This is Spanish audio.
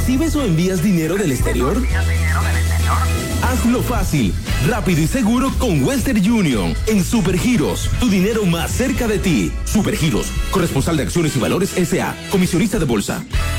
¿Recibes o envías dinero del exterior? Hazlo fácil, rápido y seguro con Western Union. En Supergiros, tu dinero más cerca de ti. Supergiros, corresponsal de acciones y valores S.A., comisionista de bolsa.